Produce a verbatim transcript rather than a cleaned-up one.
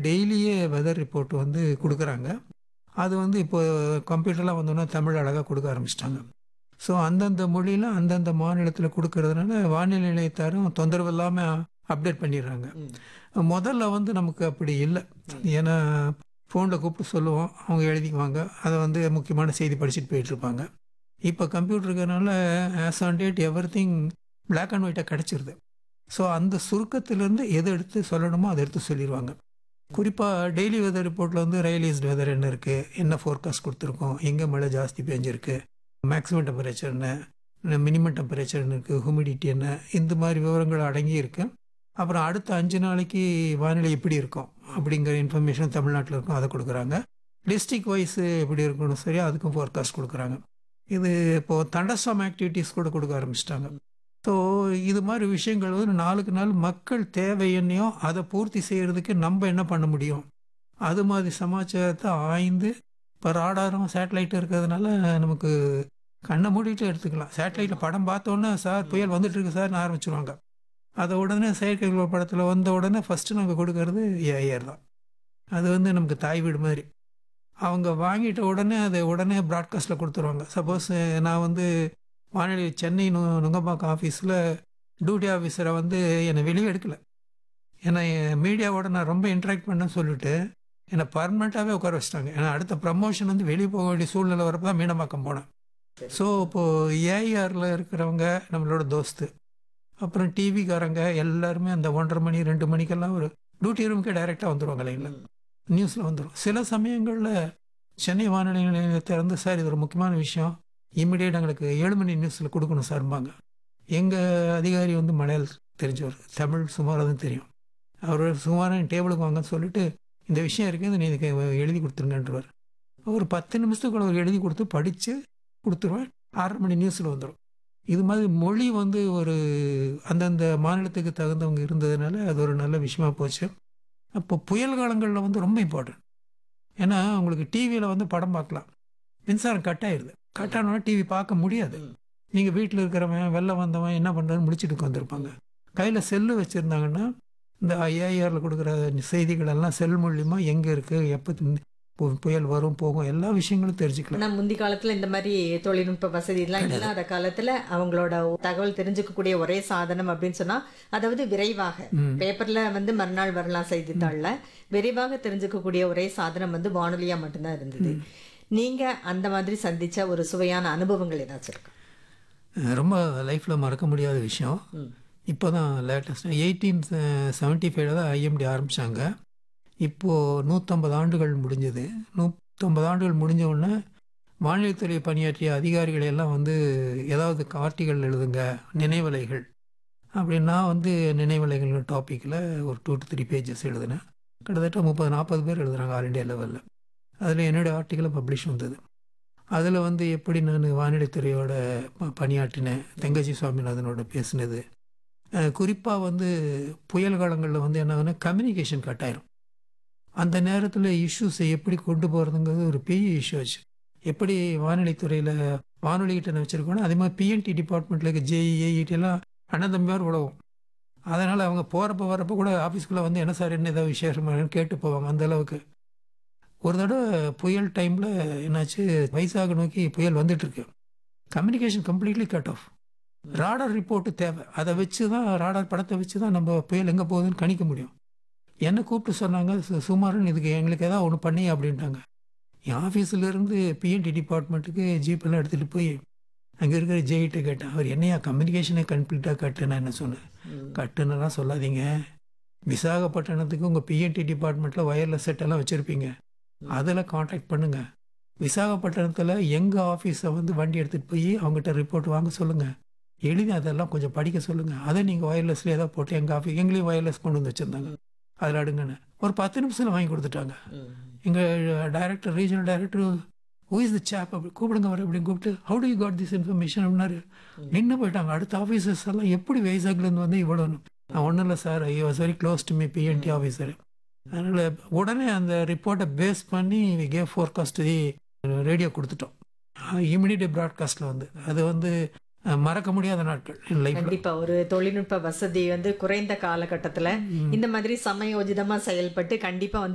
டெய்லியே weather report வந்து குடுக்குறாங்க. அது வந்து இப்போ கம்ப்யூட்டர்லாம் வந்தோனே தமிழ் அழகா குடுக்க ஆரம்பிச்சுட்டாங்க. ஸோ அந்தந்த மொழியில அந்தந்த மாநிலத்தில குடுக்கறதுனால வானிலை நிலையத்தாரும் தொந்தரவு இல்லாம அப்டேட் பண்ணிடுறாங்க. ம். முதல்ல வந்து நமக்கு அப்படி இல்ல. ம். ஏன்னா ஃபோன்ல கூப்பிட்டு சொல்லுவோம். அவங்க எழுதிக்குவாங்க. அத வந்து முக்கியமான செய்தி படிச்சுட்டு போயிட்டுருப்பாங்க. இப்போ கம்ப்யூட்டர் இருக்கிறனால as on date everything black and ஒயிட்டா கிடைச்சிருது. ஸோ அந்த சுருக்கத்திலிருந்து எத எடுத்து சொல்லணுமோ அத எடுத்து சொல்லிருவாங்க. குறிப்பா டெய்லி வெதர் ரிப்போர்ட்ல வந்து ரியலைஸ்டு வெதர் என்ன இருக்கு? என்ன ஃபோர்காஸ்ட் குடுத்துருக்கோம்? எங்க மழை ஜாஸ்தி பேஞ்சிருக்கு? மேக்ஸிமம் டெம்பரேச்சர் என்ன? மினிமம் டெம்பரேச்சர் என்ன இருக்கு? ஹியூமிடிட்டி என்ன? இந்த மாரி விவரங்கள் அடங்கி இருக்கு. அப்புறம் அடுத்த அஞ்சு நாளைக்கு வானிலை எப்படி இருக்கும்? அப்படிங்கிற இன்ஃபர்மேஷன் தமிழ்நாட்டில இருக்கும். அத குடுக்குறாங்க. டிஸ்ட்ரிக்ட் வைஸ் எப்படி இருக்கணும் சரி அதுக்கும் ஃபோர்காஸ்ட் குடுக்குறாங்க. இது இப்போ தண்டர்ஸ்டார்ம் ஆக்டிவிட்டீஸ் கூட குடுக்க ஆரம்பிச்சுட்டாங்க. ஸோ இது மாரி விஷயங்கள் வந்து நாளுக்கு நாள் மக்கள் தேவை என்னையோ அத பூர்த்தி செய்றதுக்கு நம்ப என்ன பண்ண முடியும்? அது மாதிரி சமாச்சாரத்த ஆய்ந்து இப்போ ராடாரும், சேட்டலைட்டும் இருக்கிறதுனால நமக்கு கண்ண மூடிட்டு எடுத்துக்கலாம். சேட்டலைட்ல படம் பார்த்தோன்னே, "சார் புயல் வந்துட்டு இருக்கு சார்ன்னு" ஆரம்பிச்சுருவாங்க. அத உடனே செயற்கைக்கோள் படத்தில வந்த உடனே ஃபர்ஸ்ட்டு நாங்க குடுக்கறது ஏஐஆர் தான். அது வந்து நமக்கு தாய் வீடு மாரி. அவங்க வாங்கிட்ட உடனே அத உடனே பிராட்காஸ்ட்ல குடுத்துருவாங்க. சப்போஸ் நான் வந்து வானிலை சென்னை நு நுங்கம்பாக்கம் ஆஃபீஸ்ல டியூட்டி ஆஃபீஸர வந்து என்ன வெளிய எடுக்கல. ஏன்னா என் மீடியாவோட நான் ரொம்ப இன்டராக்ட் பண்ணேன்னு சொல்லிட்டு, என்ன பெர்மனன்ட்டாவே உட்கார வச்சுட்டாங்க. ஏன்னா அடுத்த ப்ரமோஷன் வந்து வெளிய போக வேண்டிய சூழ்நிலை வரப்ப தான் மீனம்பாக்கம் போனேன். ஸோ இப்போ ஏஐஆர்ல இருக்கிறவங்க நம்மளோட தோஸ்து. அப்புறம் டிவிக்காரங்க எல்லாருமே அந்த ஒன்றரை மணி ரெண்டு மணிக்கெல்லாம் ஒரு டியூட்டி ரூமுக்கே டைரக்ட்டா வந்துருவாங்க லைன்ல. ம். நியூஸ்ல வந்துரும். சில சமயங்கள்ல சென்னை வானிலை நிலையத்த இருந்து, "சார் இது ஒரு முக்கியமான விஷயம். இமிடியேட் எங்களுக்கு ஏழு மணி நியூஸ்ல குடுக்கணும் சார்ம்பாங்க." எங்க அதிகாரி வந்து மலையாளம் தெரிஞ்சவரு. தமிழ் சுமாரா தெரியும். அவரு சுமாரா என் டேபிளுக்கு வாங்கன்னு சொல்லிட்டு, "இந்த விஷயம் இருக்கு. இத நீங்க எழுதி குடுத்துருங்கன்றுவாரு." ஒரு பத்து நிமிஷத்துக்குள்ள அவர் எழுதி குடுத்து படிச்சு குடுத்துருவேன். ஆறரை மணி நியூஸ்ல வந்துரும். இது மாதிரி மொழி வந்து ஒரு அந்தந்த மாநிலத்துக்கு தகுந்தவங்க இருந்ததுனால, அது ஒரு நல்ல விஷயமா போச்சு. அப்போ புயல் காலங்கள்ல வந்து ரொம்ப இம்பார்ட்டன்ட். ஏன்னா உங்களுக்கு டிவியில வந்து படம் பார்க்கலாம். மின்சாரம் கட் ஆயிருது. கட் ஆனோனே டிவி பார்க்க முடியாது. ம். நீங்க வீட்ல இருக்கிறவன், வெளில வந்தவன் என்ன பண்றான்னு முழிச்சுட்டு உட்காந்துருப்பாங்க. கையில செல்லு வச்சிருந்தாங்கன்னா, இந்த ஏஐஆர்ல குடுக்குற செய்திகள் எல்லாம் செல் மூலியமா எங்க இருக்கு? எப்ப பு புயல் வரும், போகும் எல்லா விஷயங்களும் தெரிஞ்சுக்கலாம். ஆனா முந்தி காலத்துல இந்த மாரி தொழில்நுட்ப வசதிலாம் கிடையாது. இல்லாத காலத்துல அவங்களோட தகவல் தெரிஞ்சுக்கக்கூடிய ஒரே சாதனம் அப்படின்னு சொன்னா, அதாவது விரைவாக ம். பேப்பர்ல வந்து மறுநாள் வரலாம் செய்தித்தாள்ல. விரைவாக தெரிஞ்சுக்கக்கூடிய ஒரே சாதனம் வந்து வானொலியா மட்டும்தான் இருந்தது. ம். நீங்க அந்த மாதிரி சந்திச்ச ஒரு சுவையான அனுபவங்கள் ஏதாச்சும் இருக்கா? ரொம்ப லைஃப்ல மறக்க முடியாத விஷயம். ம். இப்போதான் லேட்டஸ்ட்டா பதினெட்டு எழுபத்தி ஐந்துல தான் ஐஎம்டி ஆரம்பிச்சாங்க. இப்போ நூற்று ஐம்பது ஆண்டுகள் முடிஞ்சது. நூற்று ஐம்பது ஆண்டுகள் முடிஞ்ச உடனே வானிலைத்துறை பணியாற்றிய அதிகாரிகள் எல்லாம் வந்து ஏதாவது கார்டிகள் எழுதுங்க, நினைவலைகள். அப்படின்னு நான் வந்து நினைவலைகள் டாபிக்ல ஒரு ரெண்டு to மூணு பேஜஸ் எழுதினேன். கிட்டத்தட்ட முப்பது, நாற்பது பேர் எழுதுறாங்க ஆல் இண்டியா லெவல்ல. அதில என்னுடைய ஆர்டிக்கிள் பப்ளிஷ் வந்தது. அதில வந்து எப்படி நான் வானிலைத்துறையோட ப பணியாற்றினேன், தெங்கச்சி சுவாமிநாதனோட பேசினது. அ குறிப்பா வந்து புயல் காலங்கள்ல வந்து என்ன ஆகும்னா கம்யூனிகேஷன் கட் ஆயிரும். அந்த நேரத்தில இஷ்யூஸ எப்படி கொண்டு போறதுங்கிறது ஒரு பெரிய இஷ்யூ ஆச்சு. எப்படி வானிலைத்துறையில வானொலிகிட்ட வச்சிருக்கோனோ, அதே மாரி பிஎன்டி டிபார்ட்மெண்ட்ல இருக்க ஜேஇ, ஏஇடி எல்லாம் அண்ணன் தம்பி மாரி உலவும். அதனால அவங்க போறப்ப வரப்ப கூட ஆஃபீஸ்க்குள்ள வந்து என்ன சார் என்ன ஏதாவது விசேஷமான்னு கேட்டு போவாங்க அந்த அளவுக்கு. ஒரு தடவ புயல் டைம்ல என்னாச்சு, வைசாக் நோக்கி புயல் வந்துட்டு இருக்கு. Communication completely cut off. Radar report தேவை. அத வச்சு தான் ராடார் படத்த வச்சு தான் நம்ம புயல் எங்க போகுதுன்னு கணிக்க முடியும். என்ன கூப்பிட்டு சொன்னாங்க, "சு சுமாரன் இதுக்கு எங்களுக்கு ஏதாவது ஒண்ணு பண்ணி" அப்படின்ட்டாங்க. என் ஆஃபீஸ்ல இருந்து பிஎன்டி டிபார்ட்மெண்ட்டுக்கு ஜீப்லாம் எடுத்துட்டு போய் அங்க இருக்கிற ஜேஇட்ட கேட்டேன். அவர் என்னையா கம்யூனிகேஷனே கம்ப்ளீட்டா கட்டு. நான் என்ன சொன்னேன், ம். "கட்டுன்னுலாம் சொல்லாதீங்க. விசாகப்பட்டினத்துக்கு உங்க பிஎன்டி டிபார்ட்மெண்ட்ல வயர்லெஸ் செட் எல்லாம் வச்சிருப்பீங்க. அதுல கான்டாக்ட் பண்ணுங்க. விசாகப்பட்டினத்துல எங்க ஆஃபீஸ வந்து வண்டி எடுத்துட்டு போய் அவங்ககிட்ட ரிப்போர்ட் வாங்க சொல்லுங்க. எழுதி அதெல்லாம் கொஞ்சம் படிக்க சொல்லுங்க. அத நீங்க வயர்லெஸ்ல ஏதாவது போட்டு எங்க ஆஃபீஸ் எங்களையும் வயர்லெஸ் கொண்டு வந்து வச்சிருந்தாங்க. அதில அடுங்கன்னு." ஒரு பத்து நிமிஷத்துல வாங்கி குடுத்துட்டாங்க. ம். எங்க director, regional director, "who is the சாப்?" அப்படி கூப்பிடுங்க அவர அப்படின்னு கூப்பிட்டு, "have to you got this information?" அப்படின்னாரு. நின்னு போயிட்டாங்க. அடுத்த ஆஃபீசர்ஸ் எல்லாம் எப்படி வைசாக்லேருந்து வந்து இவ்வளோன்னு. நான் ஒண்ணும் இல்ல sir. He was very close to me BNT officer. அதனால உடனே அந்த ரிப்போர்ட்ட பேஸ் பண்ணி we gave forecast the radio குடுத்துட்டோம். Immediate பிராட்காஸ்ட்ல வந்து. அது வந்து அ மறக்க முடியாத நாட்கள் என் லைஃப்ல. கண்டிப்பா. ஒரு தொழில்நுட்ப வசதி வந்து குறைந்த காலகட்டத்துல ம். இந்த மாதிரி சமயோஜிதமா செயல்பட்டு கண்டிப்பா வந்து